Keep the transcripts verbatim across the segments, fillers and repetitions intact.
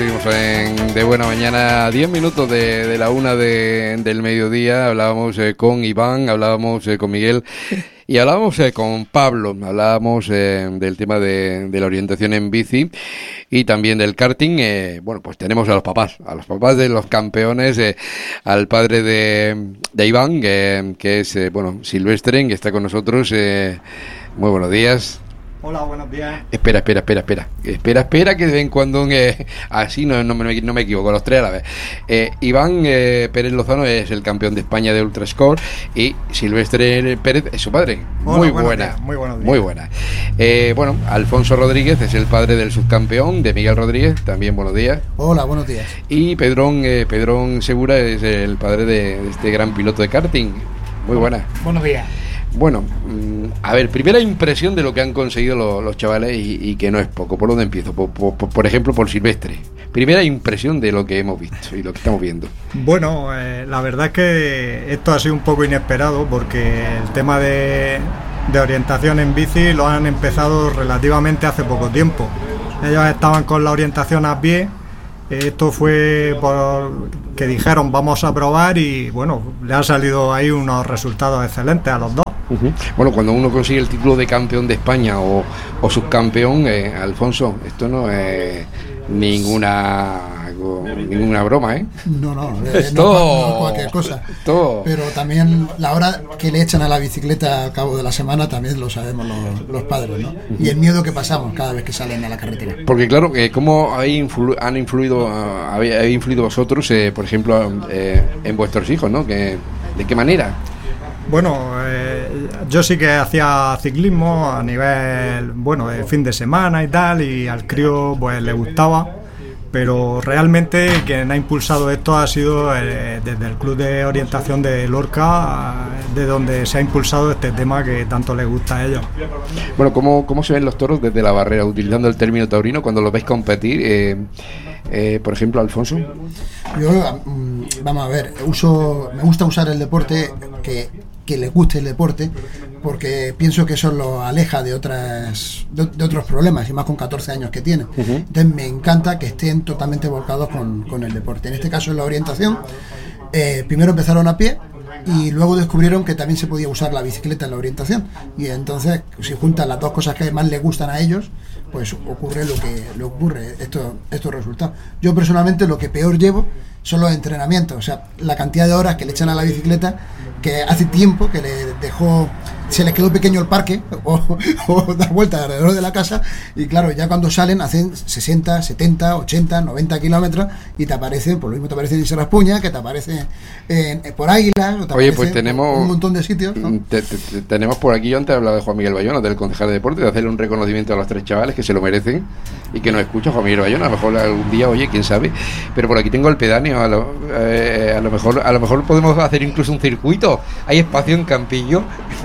seguimos en De Buena Mañana, diez minutos de, de la una de, del mediodía. Hablábamos eh, con Iván, hablábamos eh, con Miguel y hablábamos eh, con Pablo. Hablábamos eh, del tema de, de la orientación en bici y también del karting. Eh, bueno, pues tenemos a los papás, a los papás de los campeones, eh, al padre de, de Iván, eh, que es, eh, bueno, Silvestre, que está con nosotros. Eh, muy buenos días. Hola, buenos días. Espera, espera, espera, espera. Espera, espera, que de vez en cuando, eh, así no, no, me, no me equivoco, los tres a la vez. Eh, Iván eh, Pérez Lozano es el campeón de España de Ultra Score y Silvestre Pérez es su padre. Hola, muy buenos buena, días, muy buenos días. Muy buena. Eh, bueno, Alfonso Rodríguez es el padre del subcampeón, de Miguel Rodríguez, también buenos días. Hola, buenos días. Y Pedrón, eh, Pedrón Segura es el padre de, de este gran piloto de karting. Muy buena. Buenos días. Bueno, a ver, primera impresión de lo que han conseguido los, los chavales y, y que no es poco. ¿Por dónde empiezo? Por, por, por ejemplo, por Silvestre. Primera impresión de lo que hemos visto y lo que estamos viendo. Bueno, eh, la verdad es que esto ha sido un poco inesperado porque el tema de, de orientación en bici lo han empezado relativamente hace poco tiempo. Ellos estaban con la orientación a pie. Esto fue por que dijeron vamos a probar y bueno, le han salido ahí unos resultados excelentes a los dos. Uh-huh. Bueno, cuando uno consigue el título de campeón de España o, o subcampeón, eh, Alfonso, esto no es ninguna ninguna broma, ¿eh? No, no, eh, es no, todo, no cualquier cosa. Todo. Pero también la hora que le echan a la bicicleta al cabo de la semana también lo sabemos los, los padres, ¿no? Uh-huh. Y el miedo que pasamos cada vez que salen a la carretera. Porque claro, eh, ¿cómo hay influ- han influido uh, habéis influido vosotros, eh, por ejemplo, eh, en vuestros hijos, ¿no? Que, ¿de qué manera? Bueno, eh, yo sí que hacía ciclismo a nivel, bueno, de fin de semana y tal, y al crío pues le gustaba, pero realmente quien ha impulsado esto ha sido eh, desde el Club de Orientación de Lorca, de donde se ha impulsado este tema que tanto les gusta a ellos. Bueno, ¿cómo, cómo se ven los toros desde la barrera, utilizando el término taurino, cuando los veis competir? Eh, eh, por ejemplo, Alfonso. Yo, vamos a ver, uso, me gusta usar el deporte que... que les guste el deporte, porque pienso que eso lo aleja de otras de, de otros problemas, y más con catorce años que tienen. Uh-huh. Entonces me encanta que estén totalmente volcados con, con el deporte. En este caso, en la orientación, eh, primero empezaron a pie y luego descubrieron que también se podía usar la bicicleta en la orientación, y entonces si juntan las dos cosas que más les gustan a ellos, pues ocurre lo que le ocurre, esto, estos resultados. Yo personalmente lo que peor llevo son los entrenamientos, o sea, la cantidad de horas que le echan a la bicicleta, que hace tiempo que le dejó, se les quedó pequeño el parque o, o dar vueltas alrededor de la casa, y claro, ya cuando salen hacen sesenta, setenta, ochenta, noventa kilómetros y te aparecen, por lo mismo te aparecen en Serraspuña, que te aparecen en, en, por Águilas, o te Oye, pues tenemos un montón de sitios, ¿no? te, te, te, tenemos por aquí, yo antes hablaba de Juan Miguel Bayona, del concejal de deporte, de hacerle un reconocimiento a los tres chavales que se lo merecen y que nos escucha Juan Miguel Bayona. A lo mejor algún día, oye, quién sabe, pero por aquí tengo el pedáneo, a lo, eh, a lo mejor a lo mejor podemos hacer incluso un circuito. Hay espacio en Campillo.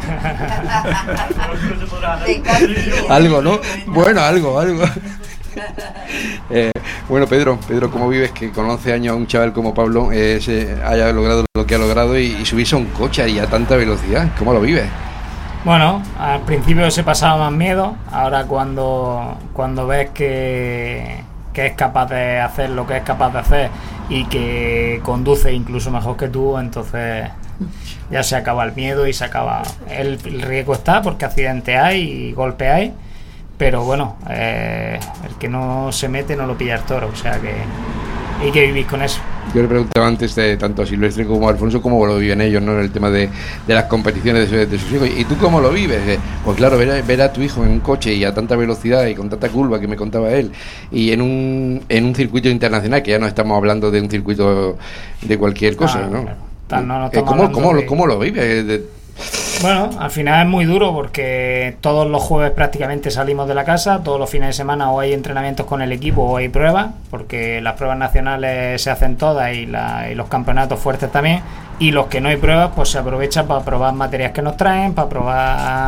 Algo, ¿no? Bueno, algo, algo. Eh, bueno, Pedro, Pedro, ¿cómo vives que con once años un chaval como Pablo eh, se haya logrado lo que ha logrado y, y subirse a un coche y a tanta velocidad? ¿Cómo lo vives? Bueno, al principio se pasaba más miedo, ahora cuando, cuando ves que, que es capaz de hacer lo que es capaz de hacer y que conduce incluso mejor que tú, entonces ya se acaba el miedo y se acaba el, el riesgo. Está porque accidentes hay y golpes hay, pero bueno, eh, el que no se mete no lo pilla el toro, o sea que hay que vivir con eso. Yo le preguntaba antes de tanto a Silvestre como a Alfonso cómo lo viven ellos, ¿no? En el tema de, de las competiciones de, de sus hijos. ¿Y tú cómo lo vives? Eh, pues claro, ver a, ver a tu hijo en un coche y a tanta velocidad y con tanta curva que me contaba él, y en un en un circuito internacional, que ya no estamos hablando de un circuito de cualquier cosa, claro, ¿no? Claro. Tan, no, no eh, ¿Cómo, cómo, de... ¿Cómo lo vives? De... Bueno, al final es muy duro porque todos los jueves prácticamente salimos de la casa, todos los fines de semana o hay entrenamientos con el equipo o hay pruebas, porque las pruebas nacionales se hacen todas y, la, y los campeonatos fuertes también, y los que no hay pruebas pues se aprovechan para probar materias que nos traen, para probar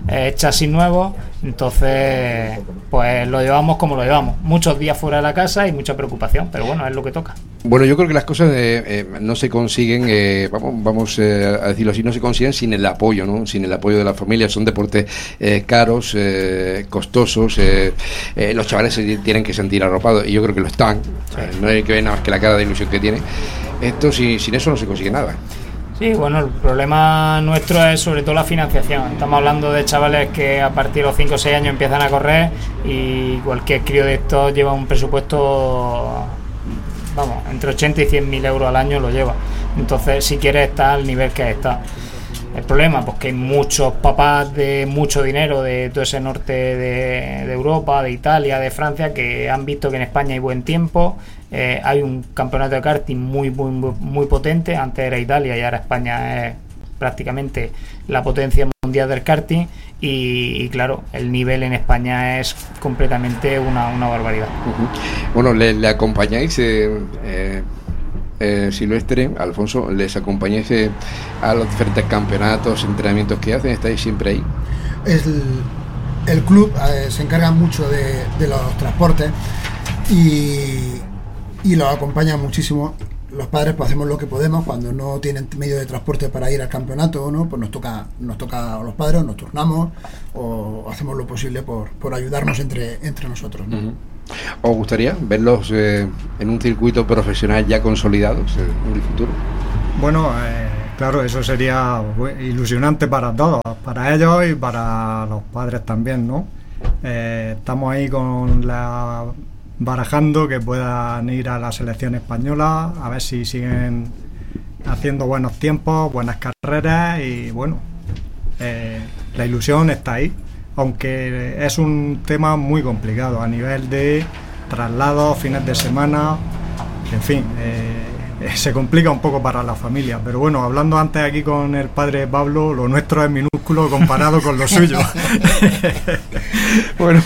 es chasis nuevo, entonces pues lo llevamos como lo llevamos, muchos días fuera de la casa y mucha preocupación, pero bueno, es lo que toca. Bueno, yo creo que las cosas eh, eh, no se consiguen, eh, vamos, vamos eh, a decirlo así, no se consiguen sin el apoyo, ¿no? Sin el apoyo de la familia. Son deportes eh, caros, eh, costosos, eh, eh, los chavales se tienen que sentir arropados y yo creo que lo están. Sí. Eh, no hay que ver nada más que la cara de ilusión que tiene. Esto sin, sin eso no se consigue nada. Sí, bueno, el problema nuestro es sobre todo la financiación. Estamos hablando de chavales que a partir de los cinco o seis años empiezan a correr y cualquier crío de estos lleva un presupuesto, vamos, entre ochenta y cien mil euros al año lo lleva. Entonces, si quieres estar al nivel que está. El problema, pues que hay muchos papás de mucho dinero de todo ese norte de, de Europa, de Italia, de Francia, que han visto que en España hay buen tiempo. Eh, hay un campeonato de karting muy, muy, muy potente. Antes era Italia y ahora España es prácticamente la potencia mundial del karting. Y, y claro, el nivel en España es completamente una, una barbaridad. Uh-huh. Bueno, le, le acompañáis. Eh, eh... Eh, Silvestre, Alfonso, ¿les acompañáis eh, a los diferentes campeonatos, entrenamientos que hacen? ¿Estáis siempre ahí? El, el club eh, se encarga mucho de, de los transportes y, y los acompaña muchísimo. Los padres pues hacemos lo que podemos cuando no tienen medio de transporte para ir al campeonato, ¿no? Pues nos toca nos toca a los padres, nos turnamos o hacemos lo posible por, por ayudarnos entre, entre nosotros, ¿no? Uh-huh. ¿Os gustaría verlos eh, en un circuito profesional ya consolidados eh, en el futuro? Bueno, eh, claro, eso sería ilusionante para todos, para ellos y para los padres también, ¿no? Eh, estamos ahí con la barajando que puedan ir a la selección española, a ver si siguen haciendo buenos tiempos, buenas carreras y bueno, eh, la ilusión está ahí. Aunque es un tema muy complicado a nivel de traslados, fines de semana, en fin, eh, se complica un poco para la familia. Pero bueno, hablando antes aquí con el padre Pablo, lo nuestro es minúsculo comparado con lo suyo. Bueno,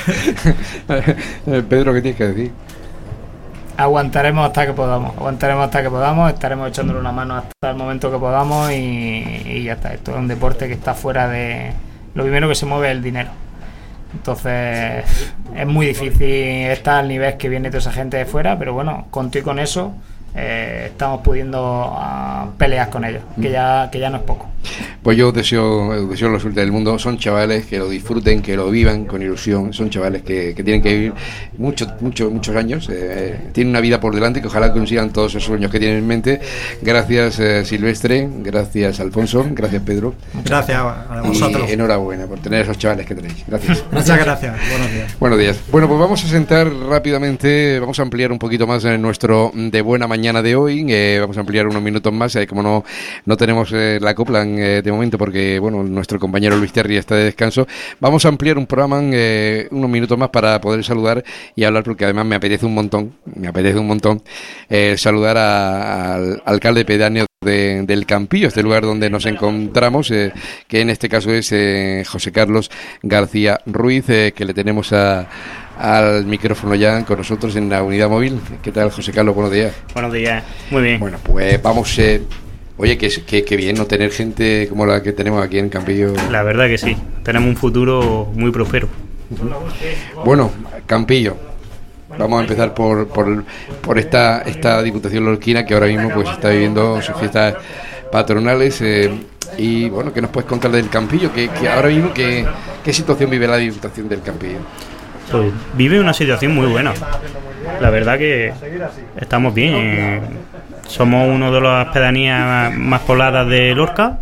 Pedro, ¿qué tienes que decir? Aguantaremos hasta que podamos, aguantaremos hasta que podamos, estaremos echándole una mano hasta el momento que podamos y, y ya está. Esto es un deporte que está fuera de... Lo primero que se mueve es el dinero. Entonces es muy difícil estar al nivel que viene toda esa gente de fuera, pero bueno, conté con eso. Eh, estamos pudiendo uh, pelear con ellos, que ya que ya no es poco. Pues yo deseo, deseo la suerte del mundo. Son chavales que lo disfruten, que lo vivan con ilusión. Son chavales que, que tienen que vivir muchos muchos muchos años. Eh, tienen una vida por delante que ojalá consigan todos esos sueños que tienen en mente. Gracias eh, Silvestre, gracias Alfonso, gracias Pedro. Gracias a vosotros. Y enhorabuena por tener esos chavales que tenéis. Gracias. Muchas gracias. Buenos días. Buenos días. Bueno, pues vamos a sentar rápidamente, vamos a ampliar un poquito más en nuestro de buena mañana de hoy, eh, vamos a ampliar unos minutos más, eh, como no no tenemos eh, la copla eh, de momento porque bueno nuestro compañero Luis Terry está de descanso, vamos a ampliar un programa eh, unos minutos más para poder saludar y hablar, porque además me apetece un montón, me apetece un montón eh, saludar a, al alcalde pedáneo De, del Campillo, este lugar donde nos encontramos, eh, que en este caso es eh, José Carlos García Ruiz, eh, que le tenemos a, al micrófono ya con nosotros en la unidad móvil. ¿Qué tal, José Carlos? Buenos días. Buenos días, muy bien. Bueno, pues vamos, eh, oye, que, que, que bien no tener gente como la que tenemos aquí en Campillo. La verdad que sí, tenemos un futuro muy próspero. Bueno, Campillo. Vamos a empezar por por, por esta esta Diputación lorquina que ahora mismo pues está viviendo sus fiestas patronales eh, y bueno, ¿qué nos puedes contar del Campillo? Que, que ahora mismo qué, qué situación vive la Diputación del Campillo. Pues vive una situación muy buena. La verdad que estamos bien. Eh, somos uno de las pedanías más pobladas de Lorca.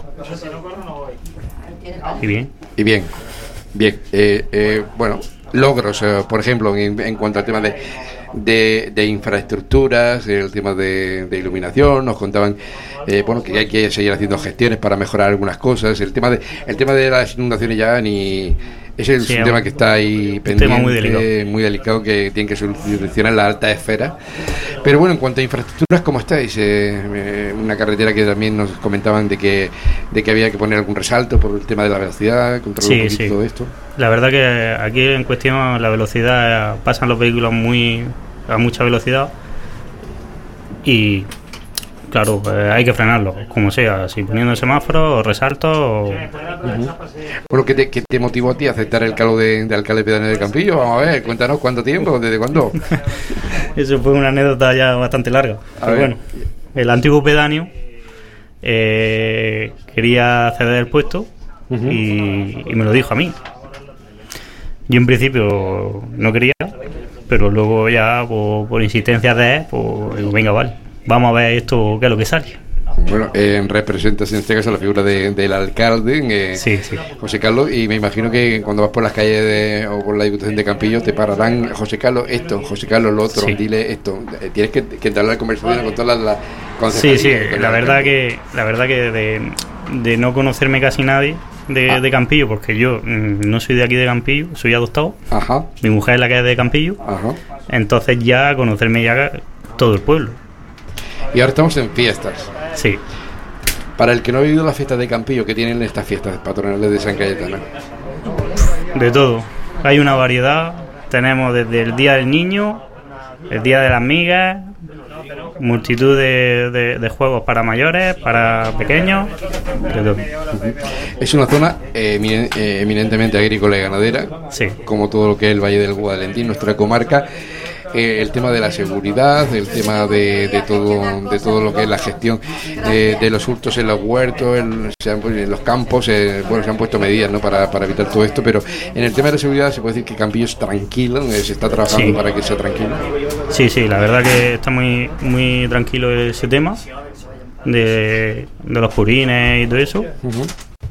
Y bien. Y bien, bien. Eh, eh, bueno. Logros, eh, por ejemplo, en, en cuanto al tema de, de, de infraestructuras, el tema de, de iluminación, nos contaban eh, bueno que hay que seguir haciendo gestiones para mejorar algunas cosas, el tema de el tema de las inundaciones ya ni es el sí, un tema que está ahí pendiente, tema muy delicado. muy delicado que tiene que solucionar la alta esfera. Pero bueno, en cuanto a infraestructuras, ¿cómo estáis? Eh, eh, una carretera que también nos comentaban de que de que había que poner algún resalto por el tema de la velocidad, controlar sí, un poquito sí. todo esto. La verdad que aquí en cuestión la velocidad, pasan los vehículos muy a mucha velocidad y Claro, eh, hay que frenarlo, como sea, si poniendo semáforos o resaltos. O... Uh-huh. Bueno, ¿qué te, ¿qué te motivó a ti a aceptar el cargo de, de alcalde pedáneo de Campillo? Vamos a ver, cuéntanos cuánto tiempo, desde cuándo. Eso fue una anécdota ya bastante larga. A Pero ver. bueno, el antiguo pedáneo eh, quería ceder el puesto uh-huh. y, y me lo dijo a mí. Yo en principio no quería, pero luego ya por, por insistencia de él, pues digo, venga, vale, vamos a ver esto, qué es lo que sale. Bueno, eh, representas en este caso la figura de, del alcalde, eh, sí, sí. José Carlos, y me imagino que cuando vas por las calles de, o por la Diputación de Campillo te pararán, José Carlos esto, José Carlos lo otro, sí. Dile esto. Tienes que, que entablar la conversación con todas las... las sí, sí, la verdad que la verdad que de, de no conocerme casi nadie de, ah. de Campillo, porque yo mm, no soy de aquí de Campillo, soy adoptado. Ajá. Mi mujer es la que es de Campillo. Ajá. Entonces ya conocerme ya todo el pueblo. Y ahora estamos en fiestas. Sí. Para el que no ha vivido las fiestas de Campillo, ¿qué tienen estas fiestas patronales de San Cayetano? De todo. Hay una variedad. Tenemos desde el Día del Niño, el Día de las Migas, multitud de, de, de juegos para mayores, para pequeños. De todo. Es una zona eh, eminen, eh, eminentemente agrícola y ganadera, sí. Como todo lo que es el Valle del Guadalentín, nuestra comarca. Eh, el tema de la seguridad, el tema de, de todo de todo lo que es la gestión eh, de los hurtos en los huertos, el, se han, en los campos, eh, bueno, se han puesto medidas, ¿no? para, para evitar todo esto, pero en el tema de la seguridad se puede decir que Campillo es tranquilo, eh, se está trabajando sí. para que sea tranquilo. Sí, sí, la verdad que está muy muy tranquilo ese tema de, de los purines y todo eso. Uh-huh.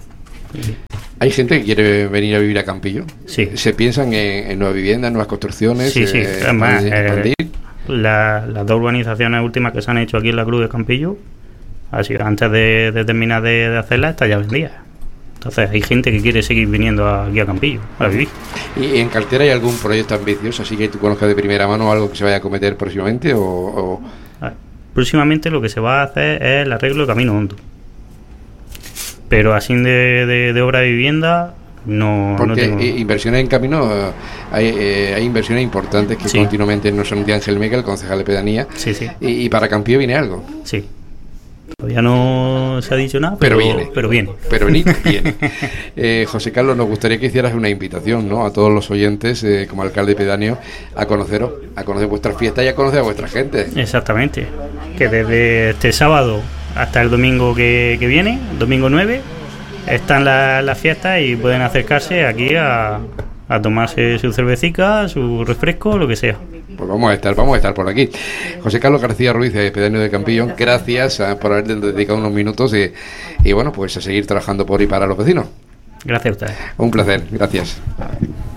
¿Hay gente que quiere venir a vivir a Campillo? Sí. ¿Se piensan en, en nuevas viviendas, nuevas construcciones? Sí, sí. Eh, Además, eh, la, las dos urbanizaciones últimas que se han hecho aquí en la Cruz de Campillo, así antes de, de terminar de, de hacerlas, está ya vendida. Entonces hay gente que quiere seguir viniendo aquí a Campillo a vivir. ¿Y en cartera hay algún proyecto ambicioso, así que tú conozcas de primera mano algo que se vaya a cometer próximamente? O, o... Ver, próximamente lo que se va a hacer es el arreglo de Camino Hondo. Pero así de, de, de obra de vivienda no, porque no tengo... inversiones en camino hay, eh, hay inversiones importantes que sí. continuamente nos son de Ángel Meca, el concejal de pedanía, sí, sí. Y, y para Campillo viene algo. Sí. Todavía no se ha dicho nada, pero, pero viene. Pero viene. Pero viene. viene. Eh, José Carlos, nos gustaría que hicieras una invitación, ¿no? A todos los oyentes, eh, como alcalde pedáneo, a conoceros, a conocer vuestras fiestas y a conocer a vuestra gente. Exactamente. Que desde este sábado hasta el domingo que, que viene, domingo nueve, están las la fiestas y pueden acercarse aquí a, a tomarse su cervecita, su refresco, lo que sea. Pues vamos a estar, vamos a estar por aquí. José Carlos García Ruiz, pedáneo de Campillo, gracias uh, por haber dedicado unos minutos y, y bueno, pues a seguir trabajando por y para los vecinos. Gracias a ustedes. Un placer, gracias.